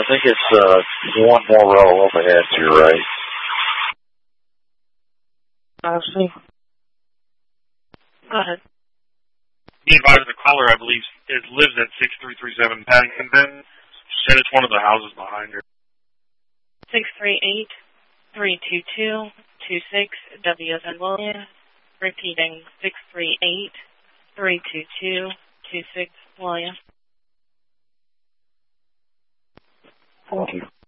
think it's one more row up ahead to your right. I see. Go ahead. Be advised the caller, I believe, lives at 6337 Paddington Bend. Said it's one of the houses behind her. 638-322-26 WSN William. Repeating 638-322-26 William. Thank you.